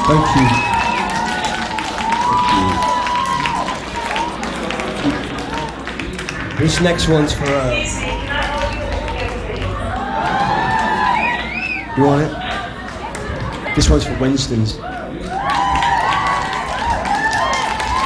Thank you. This next one's for you want it? This one's for Winston's.